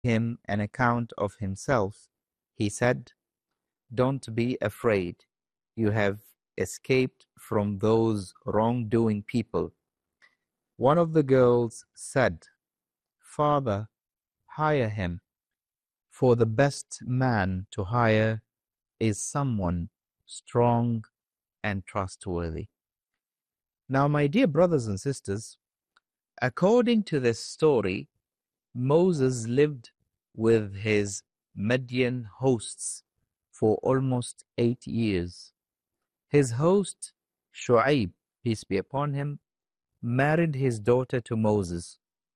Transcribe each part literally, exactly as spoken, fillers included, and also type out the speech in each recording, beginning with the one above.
him an account of himself, he said, "Don't be afraid. You have escaped from those wrongdoing people." One of the girls said, "Father, hire him, for the best man to hire is someone strong and trustworthy." Now, my dear brothers and sisters, according to this story, Moses lived with his Midian hosts for almost eight years. His host, Shu'aib, peace be upon him, married his daughter to Moses.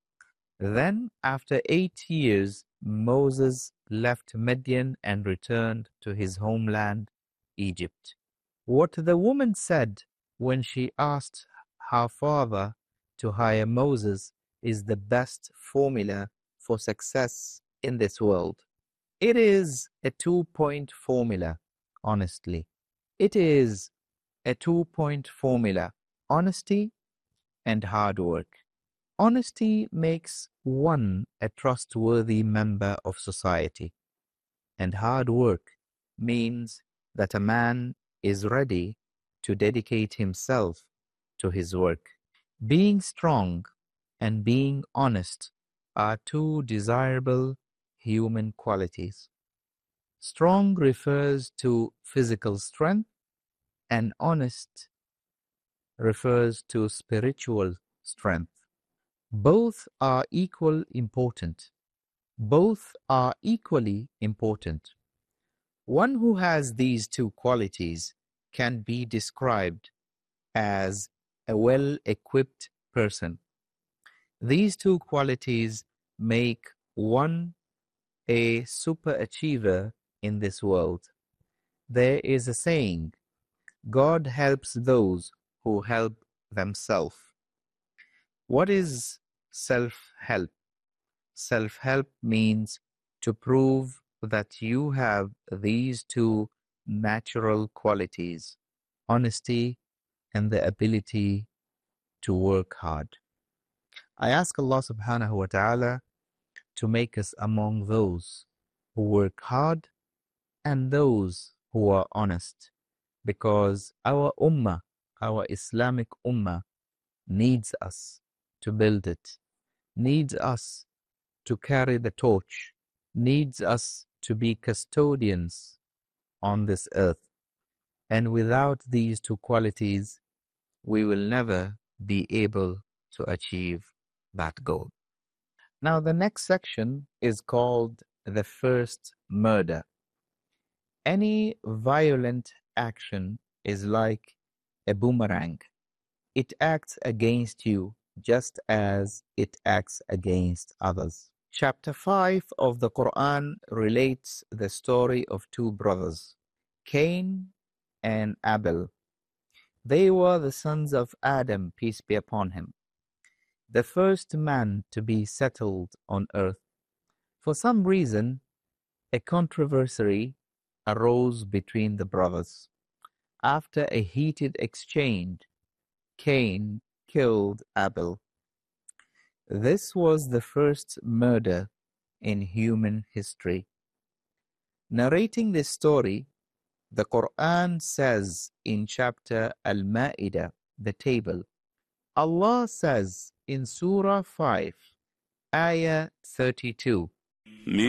Then, after eight years, Moses left Midian and returned to his homeland, Egypt. What the woman said when she asked her father to hire Moses is the best formula for success in this world. It is a two-point formula, honestly. It is a two-point formula: honesty and hard work. Honesty makes one a trustworthy member of society, and hard work means that a man is ready to dedicate himself to his work. Being strong and being honest are two desirable human qualities. Strong refers to physical strength, and honest refers to spiritual strength. Both are equal important. Both are equally important. One who has these two qualities can be described as a well-equipped person. These two qualities make one a superachiever in this world. There is a saying, God helps those who help themselves. What is self-help? Self-help means to prove that you have these two natural qualities, honesty and the ability to work hard. I ask Allah subhanahu wa ta'ala to make us among those who work hard and those who are honest, because our ummah, our Islamic ummah, needs us to build it, needs us to carry the torch, needs us to be custodians on this earth. And without these two qualities, we will never be able to achieve that goal. Now, the next section is called the first murder. Any violent action is like a boomerang. It acts against you just as it acts against others. Chapter five of the Quran relates the story of two brothers, Cain and Abel. They were the sons of Adam, peace be upon him, the first man to be settled on earth. For some reason, a controversy arose between the brothers. After a heated exchange, Cain killed Abel. This was the first murder in human history. Narrating this story, the Quran says in chapter Al-Ma'idah, the table, Allah says in Surah five, Ayah thirty-two,